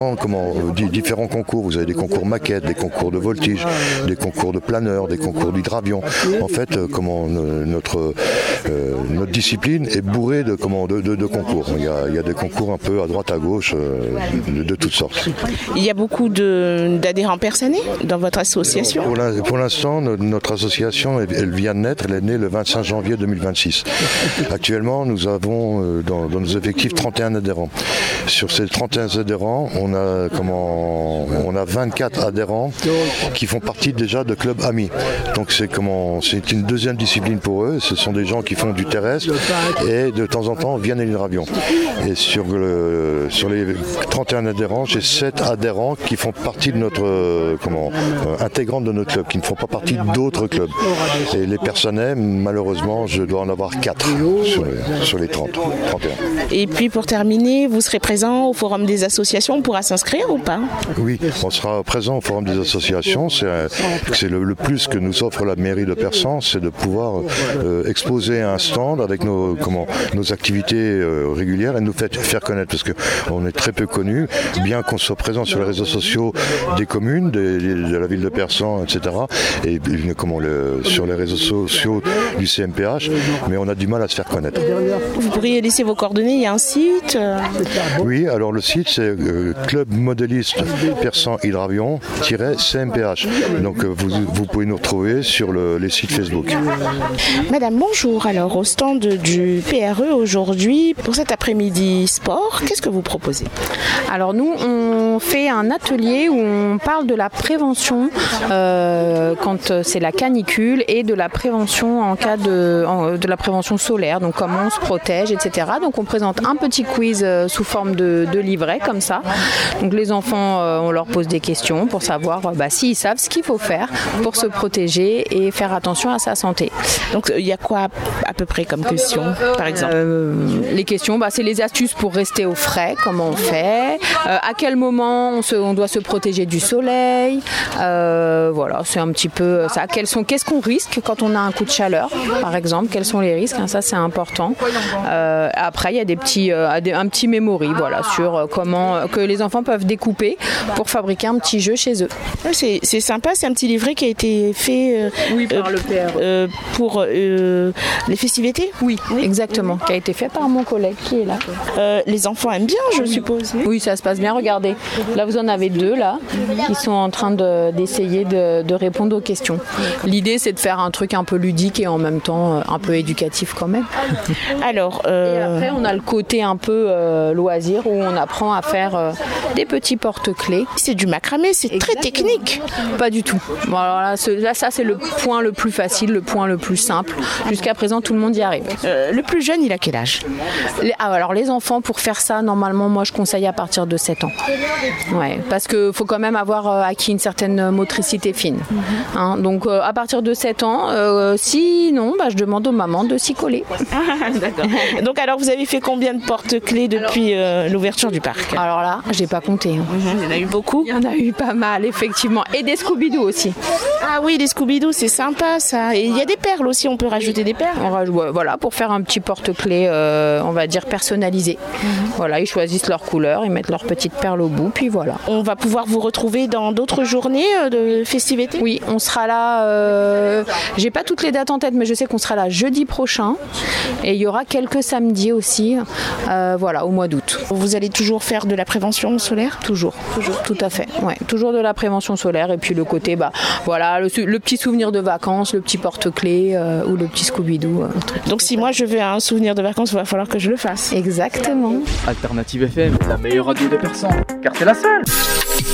Différents concours, vous avez des concours maquettes, des concours de voltige, des concours de planeurs, des concours d'hydravion. En fait, notre discipline est bourrée de concours. Il y a des concours un peu à droite à gauche, de toutes sortes. Il y a beaucoup d'adhérents personnels dans votre association ? Pour l'instant, notre association, elle vient de naître, elle est née le 25 janvier 2026. Actuellement, nous avons dans nos effectifs 31 adhérents. Sur ces 31 adhérents, on a 24 adhérents qui font partie déjà de clubs amis. Donc c'est une deuxième discipline pour eux. Ce sont des gens qui font du terrestre et de temps en temps viennent à l'hydravion. Et sur les 31 adhérents, j'ai 7 adhérents qui font partie de notre intégrantes de notre club, qui ne font pas partie d'autres clubs. Et les personnels, malheureusement, je dois en avoir 4 sur les 31. Et puis pour terminer, vous serez présent au Forum des associations, on pourra s'inscrire ou pas ? Oui, on sera présent au Forum des associations. C'est le plus que nous offre la mairie de Persan, c'est de pouvoir exposer un stand avec nos activités régulières et nous faire connaître, parce qu'on est très peu connus, bien qu'on soit présent sur les réseaux sociaux des communes, de la ville de Persan, etc. Et sur les réseaux sociaux du CMPH, mais on a du mal à se faire connaître. Vous pourriez laisser vos coordonnées, il y a un site ? Oui, alors le site c'est Club Modéliste Persan Hydravion-CMPH. Donc vous pouvez nous retrouver sur les sites Facebook. Madame, bonjour. Alors au stand du PRE aujourd'hui, pour cet après-midi sport, qu'est-ce que vous proposez ? Alors nous, on fait un atelier où on parle de la prévention quand c'est la canicule et de la prévention en cas de la prévention solaire, donc comment on se protège, etc. Donc on présente un petit quiz sous forme de livret comme ça. Donc les enfants, on leur pose des questions pour savoir s'ils savent ce qu'il faut faire pour se protéger et faire attention à sa santé. Donc il y a quoi à peu près comme questions, par exemple ? Les questions, c'est les astuces pour rester au frais, comment on fait, à quel moment on doit se protéger du soleil, voilà, c'est un petit peu ça. Qu'est-ce qu'on risque quand on a un coup de chaleur, par exemple, quels sont les risques, ça c'est important. Après il y a un petit memory, voilà, sur comment que les enfants peuvent découper pour fabriquer un petit jeu chez eux. C'est sympa, c'est un petit livret qui a été fait par le PR. pour les festivités. Oui, exactement, qui a été fait par mon collègue qui est là. Les enfants aiment bien, je suppose. Oui, ça se passe bien, regardez. Là, vous en avez 2 là, qui sont en train d'essayer de répondre aux questions. L'idée, c'est de faire un truc un peu ludique et en même temps un peu éducatif quand même. Alors, et après, on a le côté un peu loisir où on apprend à faire des petits porte-clés. C'est du macramé, c'est très technique. Pas du tout. Bon, alors là, ça, c'est le point le plus facile, le point le plus simple. Jusqu'à présent, tout le monde y arrive. Le plus jeune, il a quel âge ? Alors, les enfants, pour faire ça, normalement, moi, je conseille à partir de 7 ans. Ouais, parce qu'il faut quand même avoir acquis une certaine motricité fine. Hein, donc, à partir de 7 ans, sinon, je demande aux mamans de s'y coller. D'accord. Donc, alors, vous avez fait combien de porte-clés depuis l'ouverture du parc ? Alors là, j'ai pas compté. Il y en a eu beaucoup ? Il y en a eu pas mal, effectivement. Et des Scooby-Doo aussi. Ah oui, les Scooby-Doo, c'est sympa, ça. Et il y a des perles aussi, on peut rajouter des perles ? Voilà, pour faire un petit porte-clés, on va dire personnalisé. Voilà, ils choisissent leur couleur, ils mettent leurs petites perles au bout, puis voilà. On va pouvoir vous retrouver dans d'autres journées de festivités ? Oui, on sera là, j'ai pas toutes les dates en tête, mais je sais qu'on sera là jeudi prochain. Et il y aura quelques samedis aussi, voilà, au mois d'août. Vous allez toujours faire de la prévention solaire ? Toujours, tout à fait. Ouais, toujours de la prévention solaire et puis le côté, voilà, le petit souvenir de vacances, le petit porte-clés ou le petit Scooby-Doo. Donc si moi je veux un souvenir de vacances, il va falloir que je le fasse. Exactement. Alternative FM, la meilleure radio de Persan, car c'est la seule.